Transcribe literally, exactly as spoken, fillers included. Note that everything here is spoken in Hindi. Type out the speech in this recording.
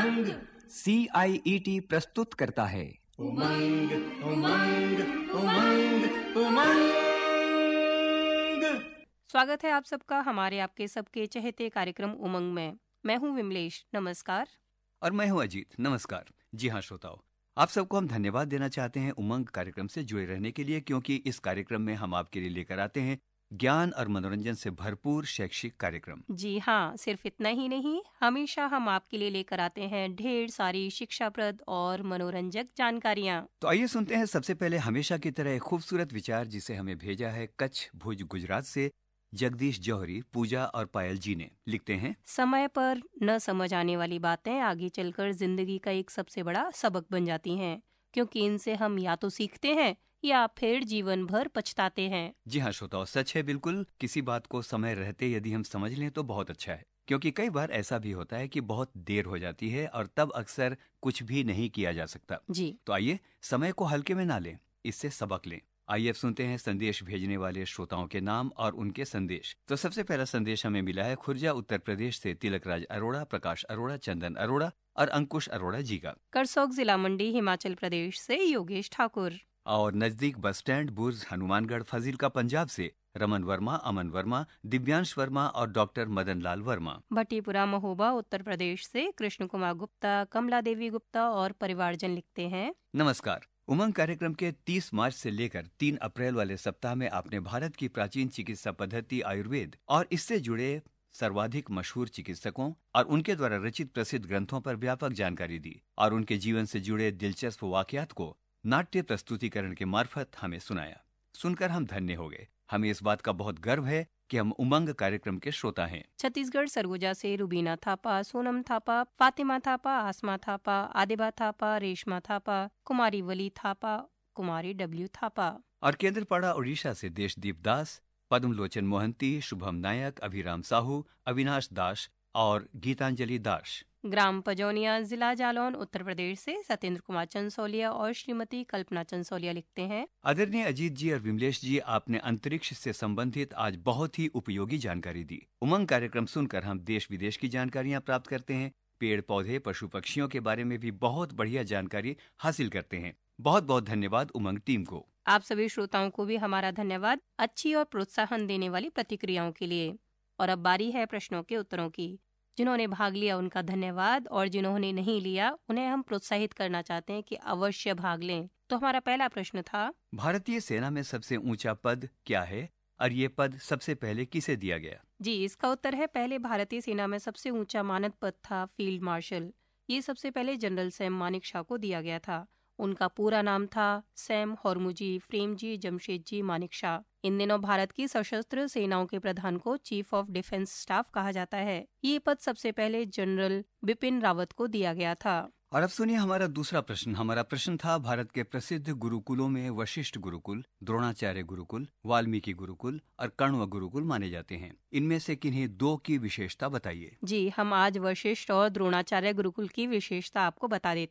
उमंग। सी आई ई टी प्रस्तुत करता है उमंग उमंग उमंग उमंग। स्वागत है आप सबका हमारे आपके सबके चहेते कार्यक्रम उमंग में। मैं हूं विमलेश, नमस्कार। और मैं हूं अजीत, नमस्कार। जी हाँ श्रोताओ, आप सबको हम धन्यवाद देना चाहते हैं उमंग कार्यक्रम से जुड़े रहने के लिए, क्योंकि इस कार्यक्रम में हम आपके लिए लेकर आते हैं ज्ञान और मनोरंजन से भरपूर शैक्षिक कार्यक्रम। जी हाँ, सिर्फ इतना ही नहीं, हमेशा हम आपके लिए लेकर आते हैं ढेर सारी शिक्षाप्रद और मनोरंजक जानकारियाँ। तो आइए सुनते हैं सबसे पहले हमेशा की तरह एक खूबसूरत विचार जिसे हमें भेजा है कच्छ भुज गुजरात से जगदीश जौहरी, पूजा और पायल जी ने। लिखते हैं, समय पर न समझ आने वाली बातें आगे चलकर जिंदगी का एक सबसे बड़ा सबक बन जाती हैं, क्योंकि इनसे हम या तो सीखते हैं या फिर जीवन भर पछताते हैं। जी हाँ श्रोताओ, सच है बिल्कुल। किसी बात को समय रहते यदि हम समझ लें तो बहुत अच्छा है, क्योंकि कई बार ऐसा भी होता है कि बहुत देर हो जाती है और तब अक्सर कुछ भी नहीं किया जा सकता। जी तो आइए समय को हल्के में ना लें, इससे सबक लें। आइए अब सुनते हैं संदेश भेजने वाले श्रोताओं के नाम और उनके संदेश। तो सबसे पहला संदेश हमें मिला है खुर्जा उत्तर प्रदेश से तिलकराज अरोड़ा, प्रकाश अरोड़ा, चंदन अरोड़ा और अंकुश अरोड़ा जी का। करसोग जिला मंडी हिमाचल प्रदेश से योगेश ठाकुर। और नजदीक बस स्टैंड बुर्ज हनुमानगढ़ फजीलका पंजाब से रमन वर्मा, अमन वर्मा, दिव्यांश वर्मा और डॉक्टर मदन लाल वर्मा। भट्टीपुरा महोबा उत्तर प्रदेश से कृष्ण कुमार गुप्ता, कमला देवी गुप्ता और परिवारजन लिखते हैं, नमस्कार। उमंग कार्यक्रम के तीस मार्च से लेकर तीन अप्रैल वाले सप्ताह में आपने भारत की प्राचीन चिकित्सा पद्धति आयुर्वेद और इससे जुड़े सर्वाधिक मशहूर चिकित्सकों और उनके द्वारा रचित प्रसिद्ध ग्रंथों पर व्यापक जानकारी दी और उनके जीवन से जुड़े दिलचस्प वाकयात को नाट्य प्रस्तुतिकरण के मार्फत हमें सुनाया। सुनकर हम धन्य हो गए। हमें इस बात का बहुत गर्व है कि हम उमंग कार्यक्रम के श्रोता हैं। छत्तीसगढ़ सरगुजा से रुबीना थापा, सोनम थापा, फातिमा थापा, आसमा थापा, आदिबा थापा, रेशमा थापा, कुमारी वली थापा, कुमारी डब्ल्यू थापा। और केंद्रपाड़ा उड़ीसा से देशदीप दास, पद्मलोचन मोहंती, शुभम नायक, अभिराम साहू, अविनाश दास और गीतांजलि दास। ग्राम पजौनिया, जिला जालौन, उत्तर प्रदेश से सत्येंद्र कुमार चंसोलिया और श्रीमती कल्पना चंसोलिया लिखते हैं, आदरणीय अजीत जी और विमलेश जी, आपने अंतरिक्ष से संबंधित आज बहुत ही उपयोगी जानकारी दी। उमंग कार्यक्रम सुनकर हम देश विदेश की जानकारियां प्राप्त करते हैं, पेड़ पौधे, पशु पक्षियों के बारे में भी बहुत बढ़िया जानकारी हासिल करते हैं। बहुत बहुत धन्यवाद उमंग टीम को। आप सभी श्रोताओं को भी हमारा धन्यवाद अच्छी और प्रोत्साहन देने वाली प्रतिक्रियाओं के लिए। और अब बारी है प्रश्नों के उत्तरों की। जिन्होंने भाग लिया उनका धन्यवाद, और जिन्होंने नहीं लिया उन्हें हम प्रोत्साहित करना चाहते हैं कि अवश्य भाग लें। तो हमारा पहला प्रश्न था, भारतीय सेना में सबसे ऊंचा पद क्या है और ये पद सबसे पहले किसे दिया गया? जी इसका उत्तर है, पहले भारतीय सेना में सबसे ऊंचा मानद पद था फील्ड मार्शल। ये सबसे पहले जनरल सैम मानेकशॉ को दिया गया था। उनका पूरा नाम था सैम हॉर्मुजी प्रेमजी जमशेदजी मानेकशॉ। इन दिनों भारत की सशस्त्र सेनाओं के प्रधान को चीफ ऑफ डिफेंस स्टाफ कहा जाता है। ये पद सबसे पहले जनरल बिपिन रावत को दिया गया था। और अब सुनिए हमारा दूसरा प्रश्न। हमारा प्रश्न था, भारत के प्रसिद्ध गुरुकुलों में वशिष्ठ गुरुकुल, द्रोणाचार्य गुरुकुल, वाल्मीकि गुरुकुल और कण्व गुरुकुल माने जाते हैं। इनमें से किन्हीं दो की विशेषता बताइए। जी हम आज वशिष्ठ और द्रोणाचार्य गुरुकुल की विशेषता आपको बता देते